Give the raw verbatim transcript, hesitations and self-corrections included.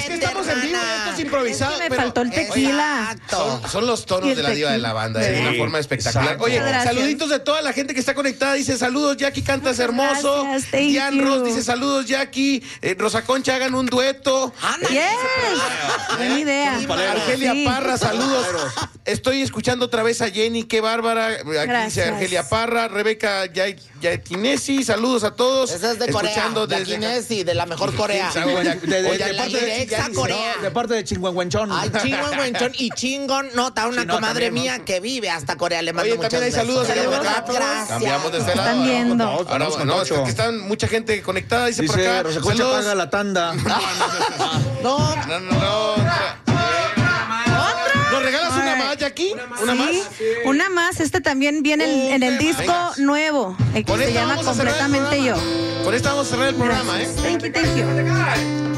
Es que estamos en vivo, esto es improvisado. Es que me pero, faltó el tequila. Son, son los tonos de la diva de la banda, es Sí. una forma espectacular. Exacto. Oye, Gracias. saluditos de toda la gente que está conectada. Dice saludos, Jackie, cantas hermoso. gracias, thank Dian you. Ross dice saludos, Jackie. Eh, Rosa Concha, hagan un dueto. Yes. Buena idea. Argelia Sí. Parra, saludos. Estoy escuchando otra vez a Jenny, qué bárbara. Aquí dice Gracias. Argelia Parra, Rebeca Yatinesi, saludos a todos. Esa es de Corea, Escuchando de desde Kinesi, de la mejor Corea. Sí, güey. De, de- Oye, de la parte de, directa no, Corea. de parte de Chinguanguenchón. Ay, chingón, güenchón y chingón. No, está una Sí, no, comadre también, mía ¿no? que vive hasta Corea. Le mando Oye, muchos también hay saludos, besos. de De verdad. verdad, gracias. Cambiamos de este Están lado. viendo. Vamos, Ahora, vamos con no, Tocho. es que están mucha gente conectada, dice, por Dice, acá. Rosa Concha Saludos. paga la tanda. No, No, no, no. ¿Nos regalas una más, Jackie? ¿Una más? Sí, una más. Este también viene en, en el Venga. disco nuevo, el que Con se esta llama vamos a cerrar el Completamente Yo. programa. Con esta vamos a cerrar el programa, ¿eh? Thank you, thank you.